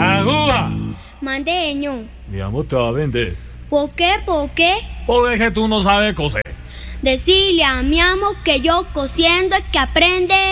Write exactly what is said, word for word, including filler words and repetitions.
Aguja. Mande, señor. Mi amor te va a vender. ¿Por qué? ¿Por qué? Porque es que tú no sabes coser. Decirle a mi amo que yo cosiendo es que aprende.